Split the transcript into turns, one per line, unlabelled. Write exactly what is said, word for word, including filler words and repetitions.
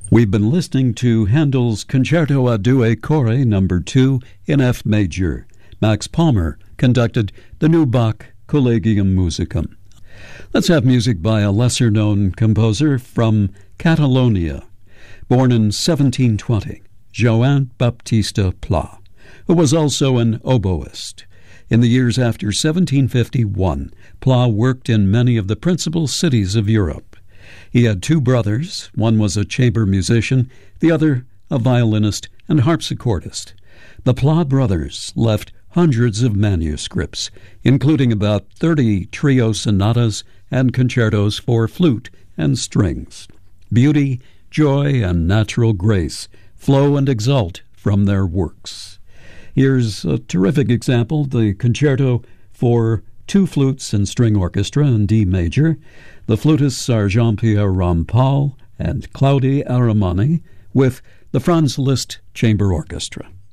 We've been listening to Handel's Concerto a Due Cori number two in F major. Max Palmer conducted the new Bach Collegium Musicum. Let's have music by a lesser-known composer from Catalonia. Born in seventeen twenty, Joan Baptista Pla, who was also an oboist. In the years after seventeen fifty-one, Pla worked in many of the principal cities of Europe. He had two brothers. One was a chamber musician, the other a violinist and harpsichordist. The Pla brothers left hundreds of manuscripts, including about thirty trio sonatas and concertos for flute and strings. Beauty, joy, and natural grace flow and exult from their works. Here's a terrific example, the concerto for two flutes and string orchestra in D major. The flutists are Jean-Pierre Rampal and Claude Aramani with the Franz Liszt Chamber Orchestra.